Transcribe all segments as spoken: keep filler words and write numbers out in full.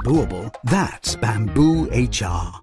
bambooable, that's Bamboo H R.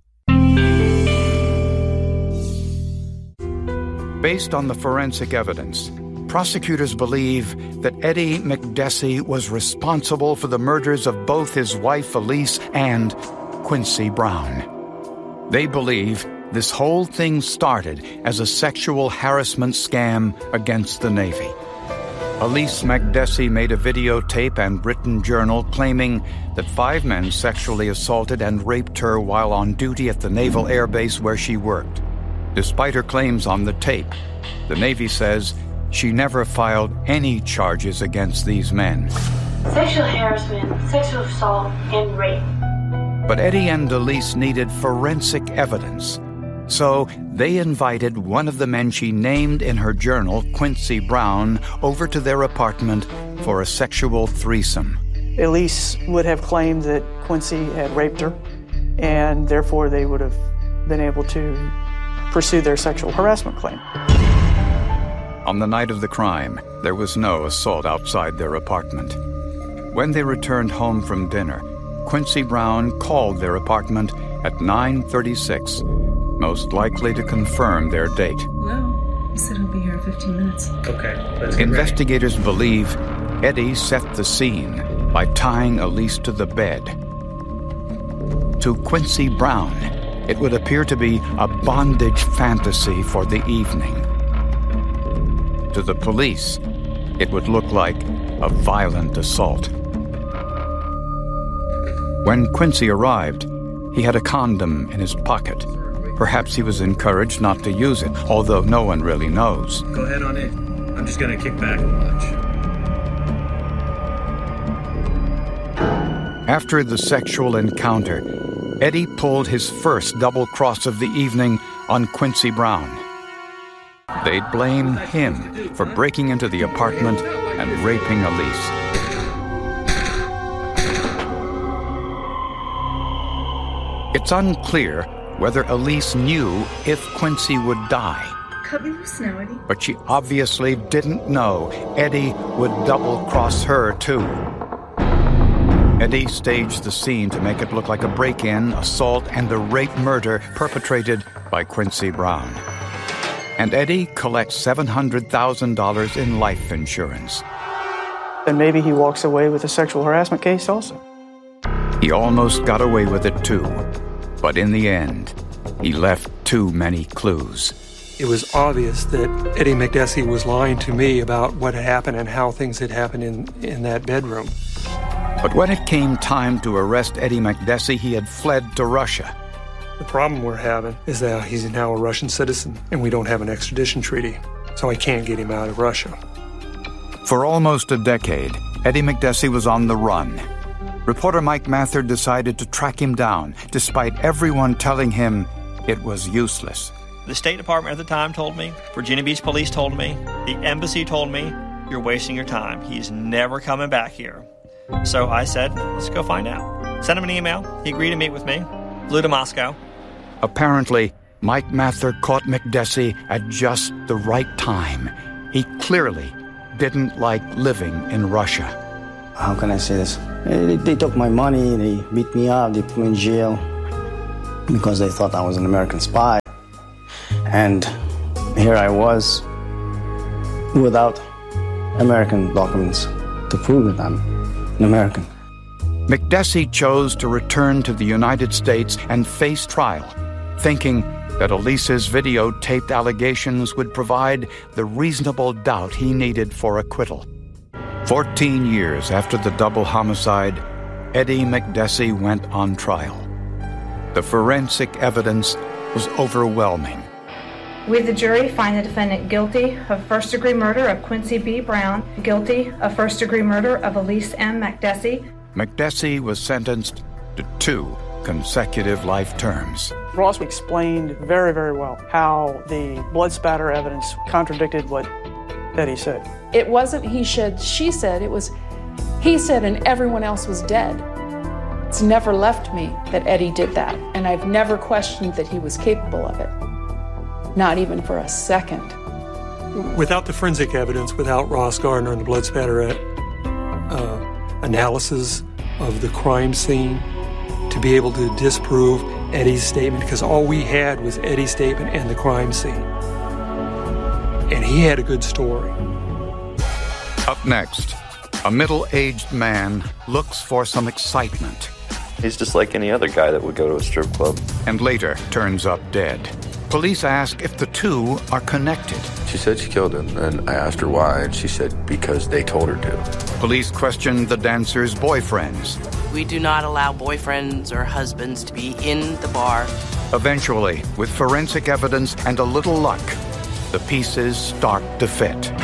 Based on the forensic evidence, prosecutors believe that Eddie McDessie was responsible for the murders of both his wife Elise and Quincy Brown. They believe this whole thing started as a sexual harassment scam against the Navy. Elise McDessie made a videotape and written journal claiming that five men sexually assaulted and raped her while on duty at the Naval Air Base where she worked. Despite her claims on the tape, the Navy says she never filed any charges against these men. Sexual harassment, sexual assault, and rape. But Eddie and Elise needed forensic evidence. So they invited one of the men she named in her journal, Quincy Brown, over to their apartment for a sexual threesome. Elise would have claimed that Quincy had raped her, and therefore they would have been able to pursue their sexual harassment claim. On the night of the crime, there was no assault outside their apartment. When they returned home from dinner, Quincy Brown called their apartment at nine thirty-six, most likely to confirm their date. Hello. He said he'll be here in fifteen minutes. Okay, let's get Investigators ready. believe Eddie set the scene by tying Elise to the bed. To Quincy Brown, it would appear to be a bondage fantasy for the evening. To the police, it would look like a violent assault. When Quincy arrived, he had a condom in his pocket. Perhaps he was encouraged not to use it, although no one really knows. Go ahead on in. I'm just going to kick back and watch. After the sexual encounter, Eddie pulled his first double cross of the evening on Quincy Brown. They'd blame him for breaking into the apartment and raping Elise. It's unclear whether Elise knew if Quincy would die. Cut me loose now, Eddie. But she obviously didn't know Eddie would double-cross her, too. Eddie staged the scene to make it look like a break-in, assault, and a rape murder perpetrated by Quincy Brown. And Eddie collects seven hundred thousand dollars in life insurance. And maybe he walks away with a sexual harassment case also. He almost got away with it, too. But in the end, he left too many clues. It was obvious that Eddie McDessie was lying to me about what had happened and how things had happened in, in that bedroom. But when it came time to arrest Eddie McDessie, he had fled to Russia. The problem we're having is that he's now a Russian citizen, and we don't have an extradition treaty, so I can't get him out of Russia. For almost a decade, Eddie McDessie was on the run. Reporter Mike Mather decided to track him down, despite everyone telling him it was useless. The State Department at the time told me, Virginia Beach Police told me, the embassy told me, you're wasting your time. He's never coming back here. So I said, let's go find out. Sent him an email. He agreed to meet with me. Flew to Moscow. Apparently, Mike Mather caught McDessie at just the right time. He clearly didn't like living in Russia. How can I say this? They, they took my money, they beat me up, they put me in jail because they thought I was an American spy. And here I was without American documents to prove that I'm an American. McDessie chose to return to the United States and face trial, thinking that Elise's videotaped allegations would provide the reasonable doubt he needed for acquittal. Fourteen years after the double homicide, Eddie McDessie went on trial. The forensic evidence was overwhelming. We, the jury, find the defendant guilty of first-degree murder of Quincy B. Brown, guilty of first-degree murder of Elise M. McDessie. McDessie was sentenced to two consecutive life terms. Ross explained very, very well how the blood spatter evidence contradicted what Eddie said. It wasn't he said, she said, it was he said and everyone else was dead. It's never left me that Eddie did that, and I've never questioned that he was capable of it. Not even for a second. Without the forensic evidence, without Ross Gardner and the blood spatter uh, analysis of the crime scene, to be able to disprove Eddie's statement, because all we had was Eddie's statement and the crime scene. And he had a good story. Up next, a middle-aged man looks for some excitement. He's just like any other guy that would go to a strip club. And later turns up dead. Police ask if the two are connected. She said she killed him, and I asked her why, and she said because they told her to. Police questioned the dancer's boyfriends. We do not allow boyfriends or husbands to be in the bar. Eventually, with forensic evidence and a little luck, the pieces start to fit.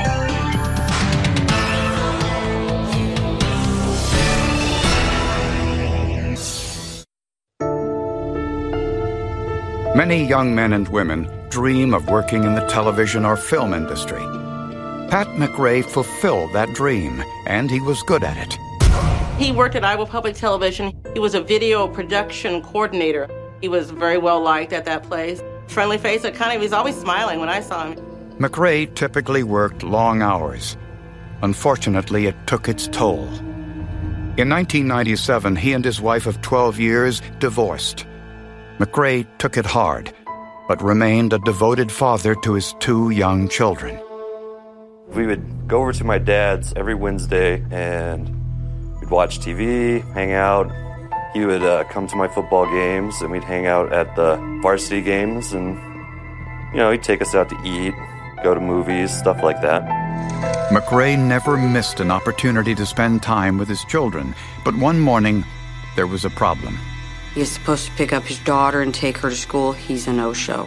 Many young men and women dream of working in the television or film industry. Pat McRae fulfilled that dream, and he was good at it. He worked at Iowa Public Television. He was a video production coordinator. He was very well liked at that place. Friendly face, kind of, he was always smiling when I saw him. McRae typically worked long hours. Unfortunately, it took its toll. In nineteen ninety-seven, he and his wife of twelve years divorced. McRae took it hard, but remained a devoted father to his two young children. We would go over to my dad's every Wednesday, and we'd watch T V, hang out. He would uh, come to my football games, and we'd hang out at the varsity games, and, you know, he'd take us out to eat, go to movies, stuff like that. McRae never missed an opportunity to spend time with his children, but one morning, there was a problem. He is supposed to pick up his daughter and take her to school. He's a no-show.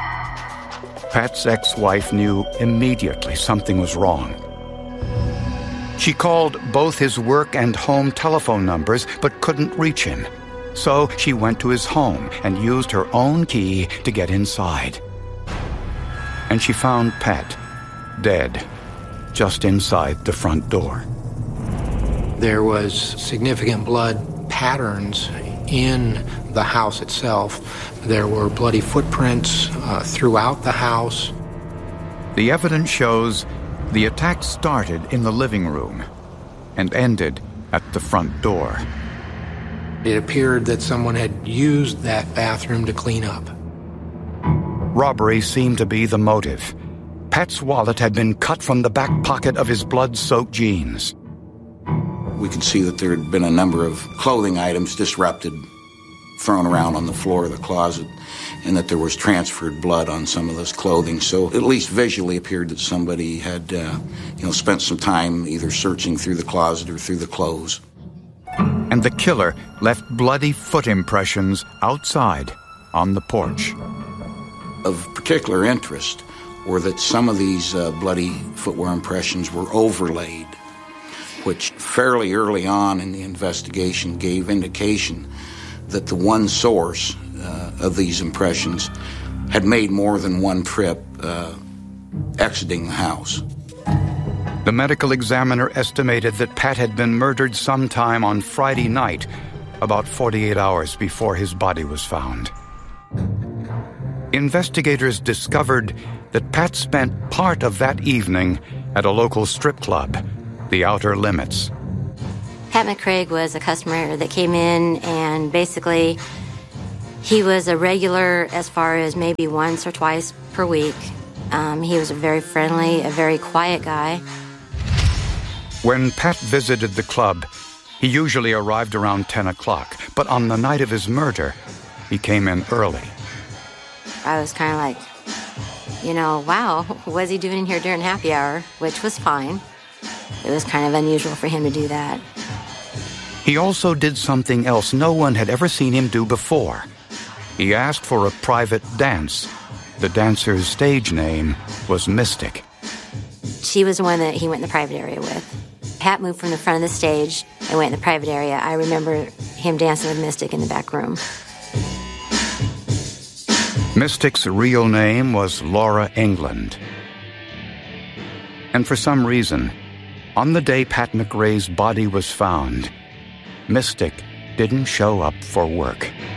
Pat's ex-wife knew immediately something was wrong. She called both his work and home telephone numbers, but couldn't reach him. So she went to his home and used her own key to get inside. And she found Pat dead just inside the front door. There was significant blood patterns in the house itself. There were bloody footprints uh, throughout the house. The evidence shows the attack started in the living room and ended at the front door. It appeared that someone had used that bathroom to clean up. Robbery seemed to be the motive. Pat's wallet had been cut from the back pocket of his blood-soaked jeans. We could see that there had been a number of clothing items disrupted, thrown around on the floor of the closet, and that there was transferred blood on some of this clothing. So at least visually appeared that somebody had, uh, you know, spent some time either searching through the closet or through the clothes. And the killer left bloody foot impressions outside on the porch. Of particular interest were that some of these uh, bloody footwear impressions were overlaid, which fairly early on in the investigation gave indication that the one source uh, of these impressions had made more than one trip uh, exiting the house. The medical examiner estimated that Pat had been murdered sometime on Friday night, about forty-eight hours before his body was found. Investigators discovered that Pat spent part of that evening at a local strip club, the Outer Limits. Pat McCrae was a customer that came in, and basically he was a regular as far as maybe once or twice per week. Um, he was a very friendly, a very quiet guy. When Pat visited the club, he usually arrived around ten o'clock, but on the night of his murder, he came in early. I was kind of like, you know, wow, what's he doing in here during happy hour, which was fine. It was kind of unusual for him to do that. He also did something else no one had ever seen him do before. He asked for a private dance. The dancer's stage name was Mystic. She was the one that he went in the private area with. Pat moved from the front of the stage and went in the private area. I remember him dancing with Mystic in the back room. Mystic's real name was Laura England. And for some reason, on the day Pat McRae's body was found, Mystic didn't show up for work.